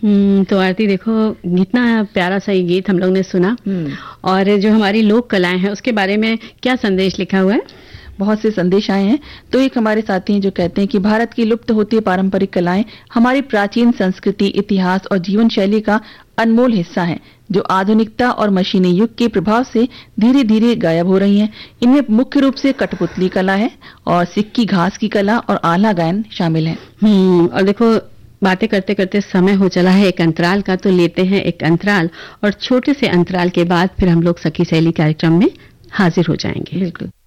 तो आरती देखो, कितना प्यारा सा ये गीत हम लोग ने सुना, और जो हमारी लोक कलाएं हैं उसके बारे में क्या संदेश लिखा हुआ है? बहुत से संदेश आए हैं। तो एक हमारे साथी हैं जो कहते हैं कि भारत की लुप्त होती पारंपरिक कलाएं हमारी प्राचीन संस्कृति, इतिहास और जीवन शैली का अनमोल हिस्सा हैं, जो आधुनिकता और मशीनी युग के प्रभाव से धीरे धीरे गायब हो रही हैं। इनमें मुख्य रूप से कठपुतली कला है और सिक्की घास की कला और आला गायन शामिल है। और देखो, बातें करते करते समय हो चला है एक अंतराल का, तो लेते हैं एक अंतराल, और छोटे से अंतराल के बाद फिर हम लोग सखी सहेली कार्यक्रम में हाजिर हो जाएंगे। बिल्कुल।